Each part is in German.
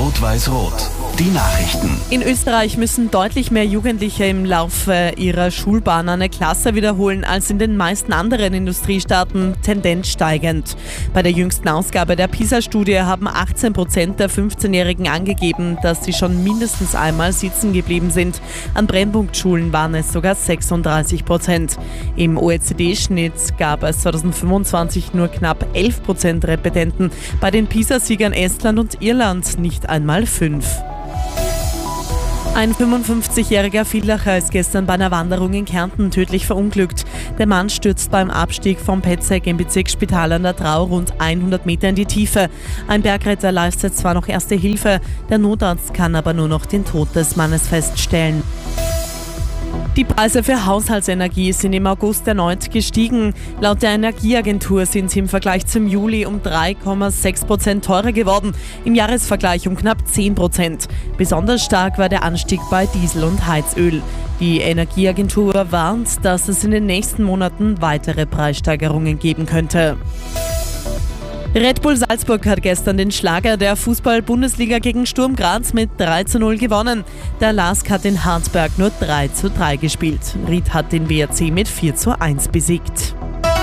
Rot-Weiß-Rot. Die Nachrichten. In Österreich müssen deutlich mehr Jugendliche im Laufe ihrer Schulbahn eine Klasse wiederholen als in den meisten anderen Industriestaaten, Tendenz steigend. Bei der jüngsten Ausgabe der PISA-Studie haben 18% der 15-Jährigen angegeben, dass sie schon mindestens einmal sitzen geblieben sind. An Brennpunktschulen waren es sogar 36%. Im OECD-Schnitt gab es 2025 nur knapp 11% Repetenten. Bei den PISA-Siegern Estland und Irland nicht einmal 5%. Ein 55-jähriger Villacher ist gestern bei einer Wanderung in Kärnten tödlich verunglückt. Der Mann stürzt beim Abstieg vom Petzeig im Bezirksspital an der Trau rund 100 Meter in die Tiefe. Ein Bergretter leistet zwar noch erste Hilfe, der Notarzt kann aber nur noch den Tod des Mannes feststellen. Die Preise für Haushaltsenergie sind im August erneut gestiegen. Laut der Energieagentur sind sie im Vergleich zum Juli um 3,6% teurer geworden, im Jahresvergleich um knapp 10%. Besonders stark war der Anstieg bei Diesel und Heizöl. Die Energieagentur warnt, dass es in den nächsten Monaten weitere Preissteigerungen geben könnte. Red Bull Salzburg hat gestern den Schlager der Fußball-Bundesliga gegen Sturm Graz mit 3:0 gewonnen. Der LASK hat in Hartberg nur 3:3 gespielt. Ried hat den WRC mit 4:1 besiegt.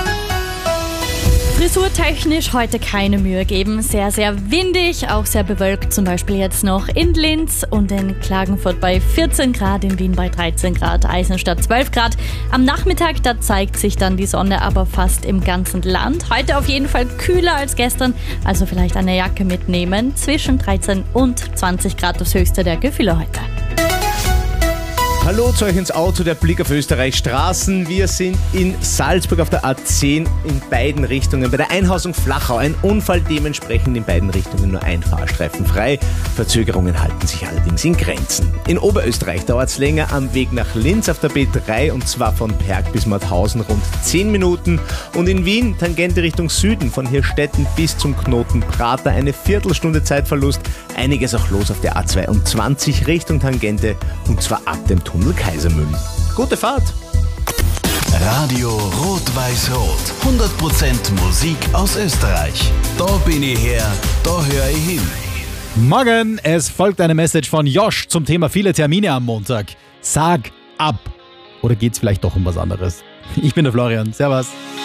Frisurtechnisch heute keine Mühe geben. Sehr, sehr windig, auch sehr bewölkt. Zum Beispiel jetzt noch in Linz und in Klagenfurt bei 14 Grad, in Wien bei 13 Grad, Eisenstadt 12 Grad. Am Nachmittag, da zeigt sich dann die Sonne aber fast im ganzen Land. Heute auf jeden Fall kühler als gestern, also vielleicht eine Jacke mitnehmen. Zwischen 13 und 20 Grad das höchste der Gefühle heute. Hallo zu euch ins Auto, der Blick auf Österreichs Straßen. Wir sind in Salzburg auf der A10 in beiden Richtungen. Bei der Einhausung Flachau ein Unfall, dementsprechend in beiden Richtungen nur ein Fahrstreifen frei. Verzögerungen halten sich allerdings in Grenzen. In Oberösterreich dauert es länger am Weg nach Linz auf der B3 und zwar von Perg bis Mauthausen rund 10 Minuten. Und in Wien, Tangente Richtung Süden, von Hirstetten bis zum Knoten Prater, eine Viertelstunde Zeitverlust. Einiges auch los auf der A22 Richtung Tangente und zwar ab dem Tunnel Kaisermühlen. Gute Fahrt! Radio Rot-Weiß-Rot. 100% Musik aus Österreich. Da bin ich her, da höre ich hin. Morgen, es folgt eine Message von Josh zum Thema viele Termine am Montag. Sag ab. Oder geht's vielleicht doch um was anderes? Ich bin der Florian. Servus.